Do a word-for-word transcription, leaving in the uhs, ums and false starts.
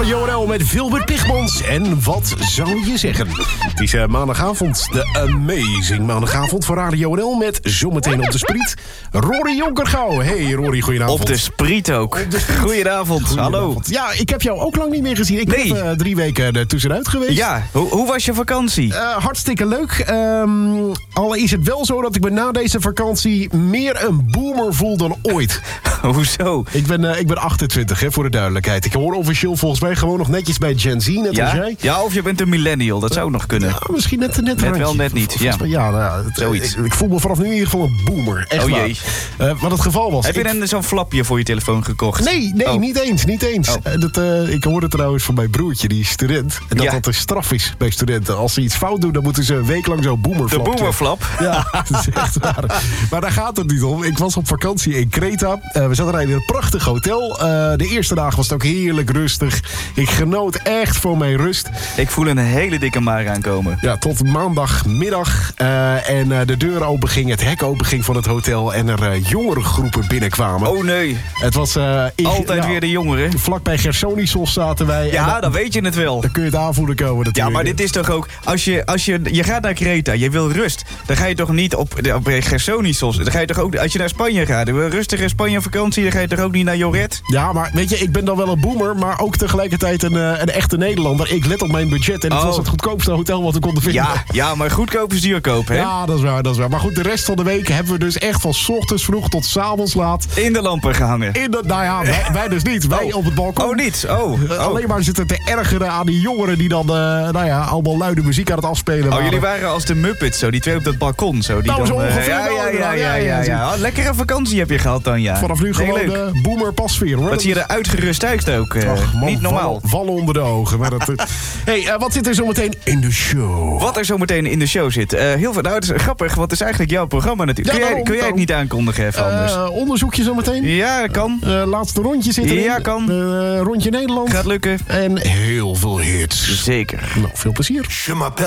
Radio N L met Wilbert Pigmans. En wat zou je zeggen? Het is uh, maandagavond, de amazing maandagavond voor Radio N L... met zometeen op de spriet Rory Jonkergouw. Hey Rory, goedenavond. Op de spriet ook. De spriet. Goedenavond. Goedenavond, hallo. Ja, ik heb jou ook lang niet meer gezien. Ik nee. ben uh, drie weken er tussenuit geweest. Ja, hoe, hoe was je vakantie? Uh, hartstikke leuk. Um, al is het wel zo dat ik me na deze vakantie meer een boomer voel dan ooit. Hoezo? Ik ben, uh, ik ben achtentwintig, hè, voor de duidelijkheid. Ik hoor officieel volgens mij gewoon nog netjes bij Gen Z, net ja? als jij. Ja, of je bent een millennial, dat zou nog kunnen. Ja, misschien net net, net wel, net niet. Ja, mij, ja, nou ja het, zoiets. Ik, ik voel me vanaf nu in ieder geval een boomer. Echt oh waar. jee. Uh, wat het geval was. Heb ik... je dan zo'n flapje voor je telefoon gekocht? Nee, nee, oh. niet eens, niet eens. Oh. Uh, dat, uh, ik hoorde trouwens van mijn broertje, die is student. En dat ja. dat een straf is bij studenten. Als ze iets fout doen, dan moeten ze een week lang zo'n boomerflap. De boomerflap? Ja, dat is echt waar. Maar daar gaat het niet om. Ik was op vakantie in Kreta. Uh, we zaten in een prachtig hotel. Uh, de eerste dag was het ook heerlijk rustig. Ik genoot echt van mijn rust. Ik voel een hele dikke maar aankomen. Ja, tot maandagmiddag. Uh, en uh, de deur open ging, het hek open ging van het hotel. En er uh, jongere groepen binnenkwamen. Oh nee. Het was... Uh, ik, Altijd nou, weer de jongeren. Vlakbij Gersonisos zaten wij. Ja, dan, dan weet je het wel. Dan kun je het aanvoelen komen natuurlijk. Ja, maar dit is toch ook... Als je, als je, je gaat naar Kreta, je wil rust. Dan ga je toch niet op, op Gersonisos. Dan ga je toch ook... Als je naar Spanje gaat, een rustige Spanje vakantie, dan ga je toch ook niet naar Joret? Ja, maar weet je, ik ben dan wel een boomer, maar ook tegelijkertijd een, een echte Nederlander. Ik let op mijn budget en het oh. was het goedkoopste hotel wat we konden vinden. Ja, ja, maar goedkoop is duurkoop, hè? Ja, dat is waar, dat is waar. Maar goed, de rest van de week hebben we dus echt van 's ochtends vroeg tot 's avonds laat... In de lampen gehangen. In de, nou ja, wij, wij dus niet. Wij oh. op het balkon. Oh, niet? Oh. oh. Alleen maar zitten te ergeren aan die jongeren die dan, uh, nou ja, allemaal luide muziek aan het afspelen Oh, waren. jullie waren als de Muppets, zo, die twee op dat balkon. Zo, die nou, dan, zo ongeveer. Uh, ja, ja, ja, ja, ja, ja. Oh, lekkere vakantie heb je gehad dan, ja. Vanaf nu gewoon de uh, boomer pasfeer, hoor. Wat zie je er uitgerust uit ook. Uh, Och, man, niet normaal. Vallen, vallen onder de ogen. Maar dat, uh... hey, uh, wat zit er zo meteen in de show? Wat er zo meteen in de show zit? Uh, heel veel, nou, het is grappig, want het is eigenlijk jouw programma natuurlijk. Ja, kun, jij, kun jij het niet aankondigen even anders? Uh, onderzoekje zo meteen? Ja, kan. Uh, laatste rondje zitten Ja, in. kan. Uh, rondje Nederland. Gaat lukken. En heel veel hits. Zeker. Nou, veel plezier.